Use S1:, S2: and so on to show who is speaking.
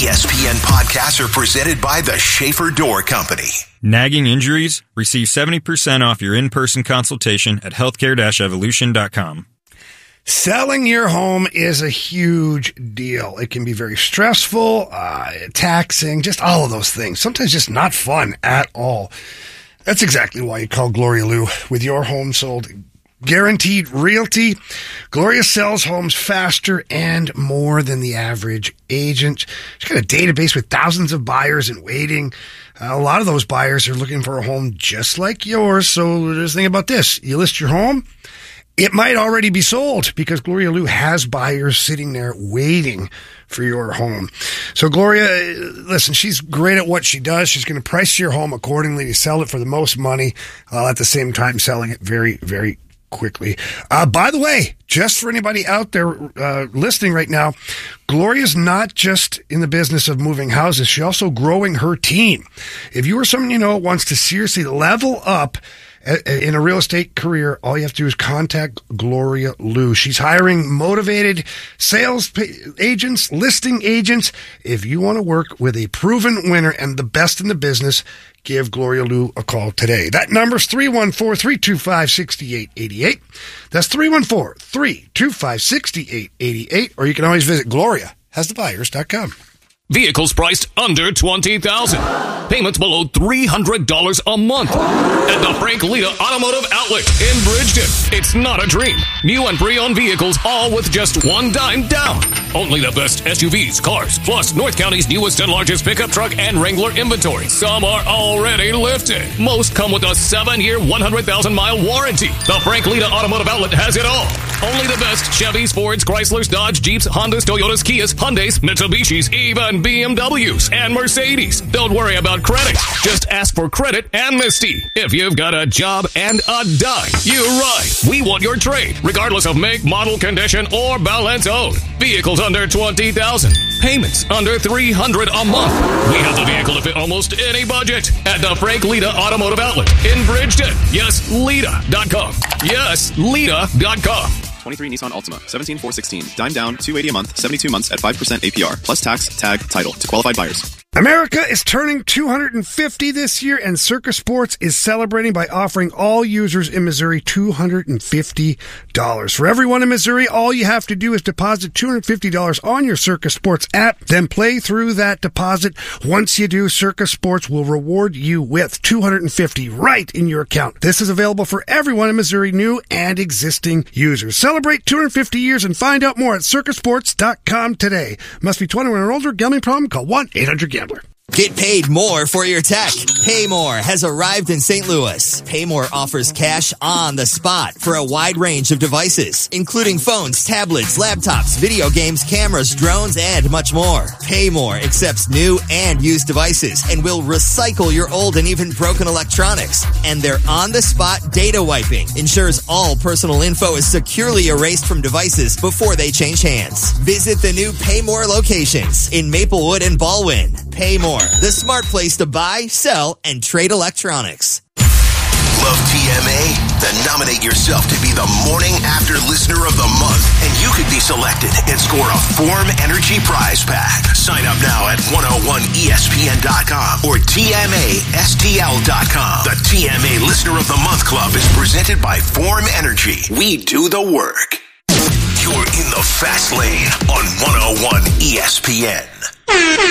S1: ESPN podcasts are presented by the Schaefer Door Company.
S2: Nagging injuries? Receive 70% off your in-person consultation at healthcare-evolution.com.
S3: Selling your home is a huge deal. It can be very stressful, taxing, just all of those things. Sometimes just not fun at all. That's exactly why you call Gloria Lou. With your home sold Guaranteed Realty, Gloria sells homes faster and more than the average agent. She's got a database with thousands of buyers in waiting. A lot of those buyers are looking for a home just like yours. So just think about this. You list your home, it might already be sold because Gloria Lou has buyers sitting there waiting for your home. So Gloria, listen, she's great at what she does. She's going to price your home accordingly to sell it for the most money, at the same time selling it very, very quickly. By the way, just for anybody out there listening right now, Gloria's not just in the business of moving houses. She's also growing her team. If you or someone you know wants to seriously level up in a real estate career, all you have to do is contact Gloria Lou. She's hiring motivated sales agents, listing agents. If you want to work with a proven winner and the best in the business, give Gloria Lou a call today. That number's 314-325-6888. That's 314-325-6888. Or you can always visit GloriaHasTheBuyers.com.
S4: Vehicles priced under $20,000. Payments below $300 a month. At the Frank Lita Automotive Outlet in Bridgeton. It's not a dream. New and pre-owned vehicles, all with just $1 down. Only the best SUVs, cars, plus North County's newest and largest pickup truck and Wrangler inventory. Some are already lifted. Most come with a 7-year, 100,000-mile warranty. The Frank Lita Automotive Outlet has it all. Only the best Chevys, Fords, Chryslers, Dodge, Jeeps, Hondas, Toyotas, Kias, Hyundais, Mitsubishis, even BMWs and Mercedes. Don't worry about credit. Just ask for credit amnesty. If you've got a job and a dime, you're right. We want your trade, regardless of make, model, condition, or balance owed. Vehicles under $20,000. Payments under $300 a month. We have the vehicle to fit almost any budget at the Frank Lita Automotive Outlet in Bridgeton. Yes, Lita.com. Yes, Lita.com.
S5: 23 Nissan Altima, 17,416. Dime down, $280 a month, 72 months at 5% APR, plus tax, tag, title to qualified buyers.
S3: America is turning 250 this year, and Circa Sports is celebrating by offering all users in Missouri $250. For everyone in Missouri, all you have to do is deposit $250 on your Circa Sports app, then play through that deposit. Once you do, Circa Sports will reward you with $250 right in your account. This is available for everyone in Missouri, new and existing users. Celebrate 250 years and find out more at circasports.com today. Must be 21 or older. Gambling problem? Call 1-800-GAMBLER.
S6: Get paid more for your tech. Paymore has arrived in St. Louis. Paymore offers cash on the spot for a wide range of devices, including phones, tablets, laptops, video games, cameras, drones, and much more. Paymore accepts new and used devices and will recycle your old and even broken electronics. And their on-the-spot data wiping ensures all personal info is securely erased from devices before they change hands. Visit the new Paymore locations in Maplewood and Baldwin. Paymore, the smart place to buy, sell, and trade electronics.
S1: Love TMA? Then nominate yourself to be the Morning After Listener of the Month, and you could be selected and score a Form Energy prize pack. Sign up now at 101ESPN.com or TMASTL.com. The TMA Listener of the Month Club is presented by Form Energy. We do the work. You're in the fast lane on 101 ESPN.